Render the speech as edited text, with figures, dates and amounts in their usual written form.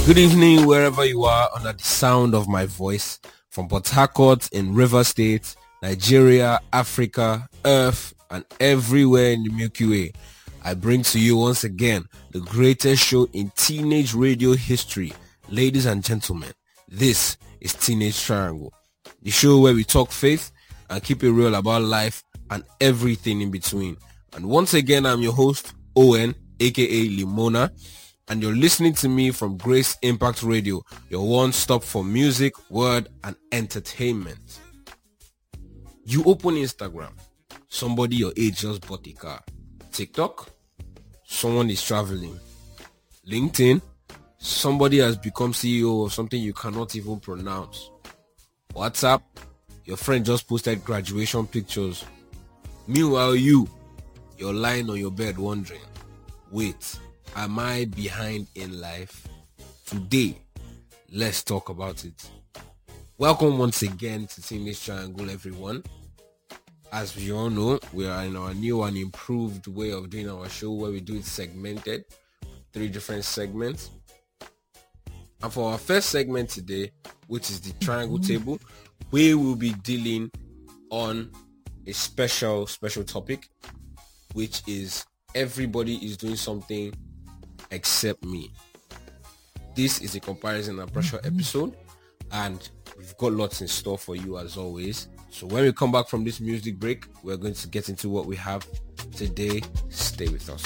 Good evening, wherever you are under the sound of my voice, from Port Harcourt in River State, Nigeria, Africa, Earth, and everywhere in the Milky Way. I bring to you once again the greatest show in teenage radio history. Ladies and gentlemen, this is Teenage Triangle, the show where we talk faith and keep it real about life and everything in between. And once again, I'm your host, Owen, aka Limona, and you're listening to me from Grace Impact Radio, your one-stop for music, word, and entertainment. You open Instagram, somebody your age just bought a car. TikTok, someone is traveling. LinkedIn, somebody has become CEO of something you cannot even pronounce. WhatsApp, your friend just posted graduation pictures. Meanwhile, you're lying on your bed wondering, wait, am I behind in life? Today, let's talk about it. Welcome once again to Teenage Triangle, everyone. As we all know, we are in our new and improved way of doing our show where we do it segmented, 3 different segments. And for our first segment today, which is the Triangle Table, we will be dealing on a special topic, which is everybody is doing something except me. This is a comparison and pressure episode, and we've got lots in store for you as always. So when we come back from this music break, we're going to get into what we have today. Stay with us.